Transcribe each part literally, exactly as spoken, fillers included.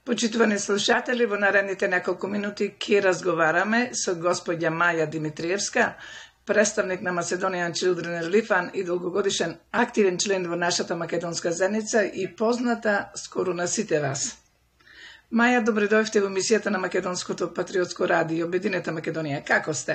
Почитувани слушатели, во наредните неколку минути ќе разговараме со господја Маја Димитриевска, представник на Macedonian Children Relief Fund и долгогодишен активен член во нашата македонска заедница и позната скоро на сите вас. Маја, добре дојавте во емисијата на Македонското патриотско радио Обединета Македонија. Како сте?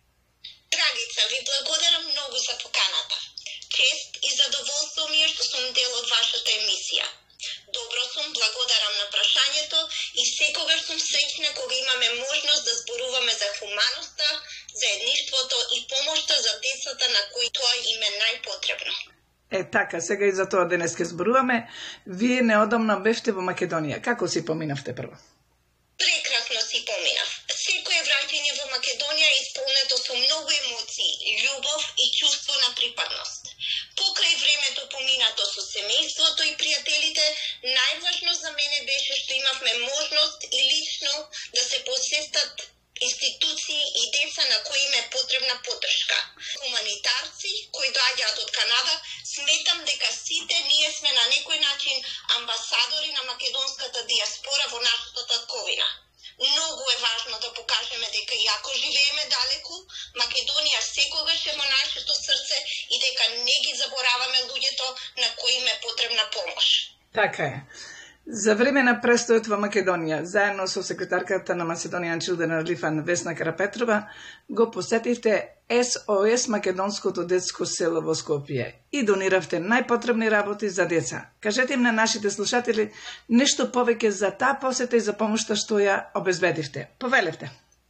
Драгица, ви благодарам многу за поканата. Чест и задоволство ми е што сум дел од вашата емисија. Добро сум, благодарам на прашањето и секогаш сум среќна кога имаме можност да зборуваме за хуманоста, заедништвото и помошта за децата на кои тоа им е најпотребно. Е, така, сега и за тоа денес ке зборуваме. Вие неодамна бевте во Македонија. Како си поминавте прво? Прекрасно си поминав. Секое враќање во Македонија е исполнето со многу емоции, љубов и чувство на припадност. Покрај времето поминато со семејството и пријателите, најважно за мене беше што имавме можност и лично да се посетат институции и деца на кои им е потребна поддршка. Хуманитарци кои доаѓаат од Канада, сметам дека сите ние сме на некој начин амбасадори на македонската диаспора во нашата татковина. Многу е важно да покажеме дека иако живееме далеку, Македонија секогаш е во нашето срце и дека не ги забораваме луѓето на кои им е потребна помош. Така е. За време на престојот во Македонија, заедно со секретарката на Macedonian Children Relief Fund Весна Карапетрова, го посетивте Ес О Ес Македонското детско село во Скопје и дониравте најпотребни работи за деца. Кажете им на нашите слушатели нешто повеќе за таа посета и за помошта што ја обезбедивте. Повелете.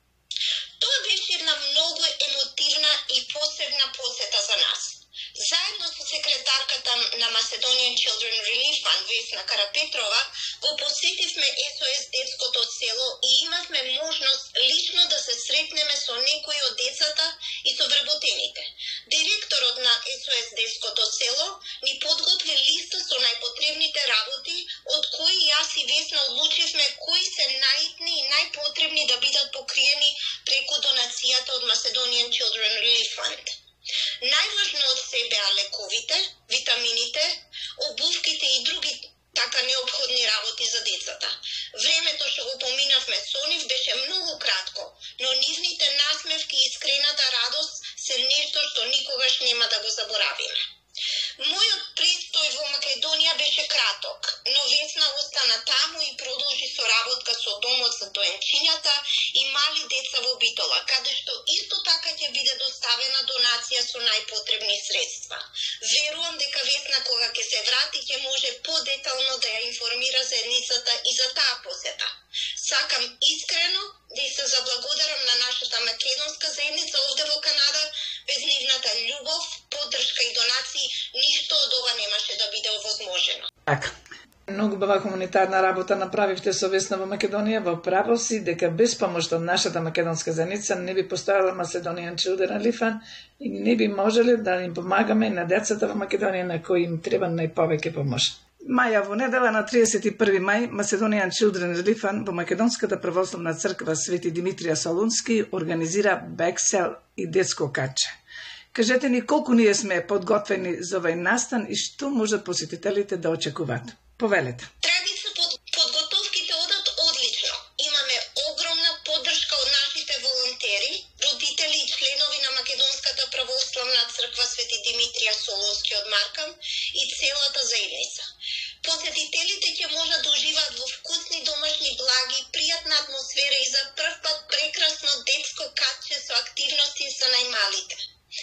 Тоа беше една многу емотивна и посебна посета за нас. Заедно со секретарката на Macedonian Children Relief Fund Весна Карапетрова го посетивме Ес О Ес детското село и имавме можност лично да се сретнеме со некои од децата и со вработените. Директорот на Ес О Ес детското село ни подготви листа со најпотребните работи, од кои јас и Весна одлучивме кои се најитни и најпотребни да бидат покриени преку донацијата од Macedonian Children Relief Fund. Најважно од се беа лековите, витамините, обувките и други така необходни работи за децата. Времето што го поминавме со нив беше многу кратко, но нивните насмевки и искрената радост се нешто што никогаш нема да го заборавиме. Мојот престој во Македонија беше краток, но Весна остана таму и продолжи соработка со домот за доенчињата и мали деца во Битола, каде што исто така ќе биде доставена донација со најпотребни средства. Верувам дека Весна кога ќе се врати ќе може подетално да ја информира заедницата и за таа посета. Сакам искрено да се заблагодарам на нашата македонска заедница овде во Канада. Без нивната љубов, поддршка и донации, ништо од ова немаше да биде овозможено. Така. Многу бава хуманитарна работа направивте со Весна во Македонија, во право си дека без помош од нашата македонска заедница не би постојала Macedonian Children Relief Fund и не би можеле да им помагаме на децата во Македонија на кои им треба најповеќе помош. Маја, во недела на триесет и први мај, Macedonian Children Relief Fund во Македонската православна црква Свети Димитрија Солунски организира бексел и детско каче. Кажете ни колку ние сме подготвени за овој настан и што можат посетителите да очекуваат. Повелете. Драгица, под, подготовките одат одлично. Имаме огромна поддршка од нашите волонтери, родители и членови на Македонската православна црква Свети Димитрија Солунски од Маркам и целата заедница. Посетителите ќе можат да уживаат во вкусни домашни благи, пријатна атмосфера и за прв пат прекрасно детско каче со активности за најмалите.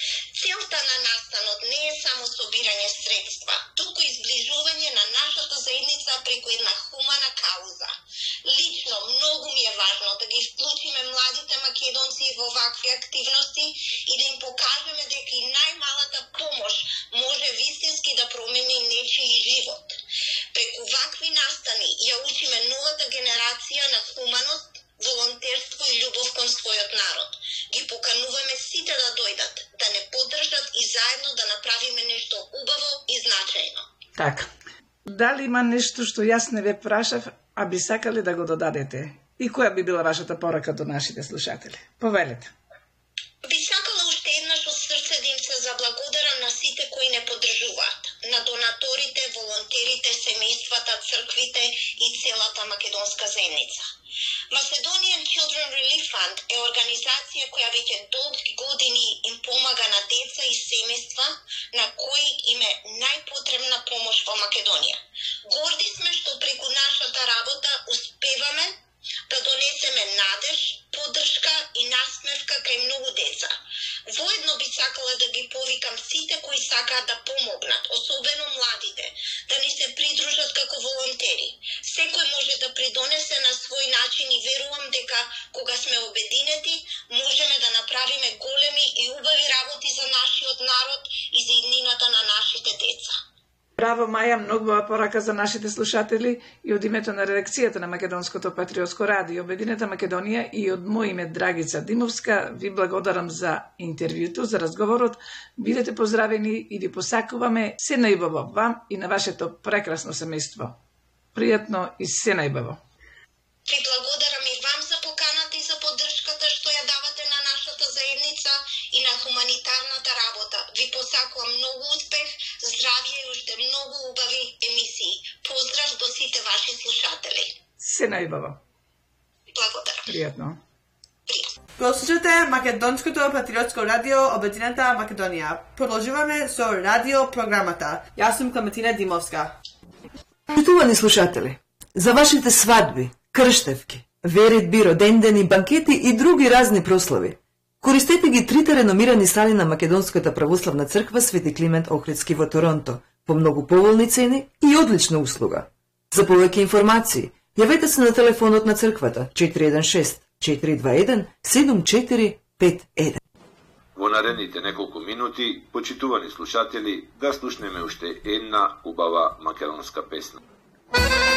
Целта на настанот не е само собирање средства, туку изближување на нашата заедница преку една хумана кауза. Лично многу ми е важно да ги вклучиме младите македонци во вакви активности и да им покажеме дека и најмалата помош може вистински да промени нечiji живот. Преку вакви настани ја учиме новата генерација на хуманост, волонтерство и љубов кон својот народ. Ги покануваме сите да дојдат, да не поддржат и заедно да направиме нешто убаво и значајно. Така. Дали има нешто што јас не ве прашав, а би сакале да го додадете? И која би била вашата порака до нашите слушатели? Повелете. Би сакала уште еднаш од срце да им се заблагодарам на сите кои не поддржуваат, на донаторите, волонтерите, семејствата, црквите и целата македонска заедница. Macedonian Children Relief Fund е организација која веќе долги години им помага на деца и семејства на кои им е најпотребна помош во Македонија. Горди сме што преку нашата работа успеваме да донесеме надеж, поддршка и насмевка кај многу деца. Воедно би сакала да ги повикам сите кои сакаат да помогнат, особено младите, да ни се придружат како волонтери. Секој може да придонесе на свој начин и верувам дека кога сме обединети, можеме да направиме големи и убави работи за нашиот народ и за иднината на нашите деца. Браво, Маја, многу бава порака за нашите слушатели и од името на редакцијата на Македонското патриотско радио Обединета Македонија и од мој име Драгица Димовска ви благодарам за интервјуто, за разговорот. Бидете поздравени и ви посакуваме се најубаво вам и на вашето прекрасно семејство. Пријатно и се најубаво. Ви благодарам и вам за поканата и за поддршката што ја давате на нашата заедница и на хуманитарната работа. Ви посакувам многу успех, здравје и уште многу убави емисии. Поздрав до сите ваши слушатели. Се најубаво. Благодарам. Пријатно. Го слушате Македонското патриотско радио Обединета Македонија. Продолжуваме со радио програмата. Јас сум Клементина Димовска. Почитувани слушатели, за вашите свадби, крштевки, веридби, родендени, банкети и други разни прослави, користете ги трите реномирани сали на Македонската православна црква Свети Климент Охридски во Торонто по многу поволни цени и одлична услуга. За повеќе информации, јавете се на телефонот на црквата четири еден шест четири два еден седум четири пет еден. Во наредните неколку минути, почитувани слушатели, да слушнеме уште една убава македонска песна.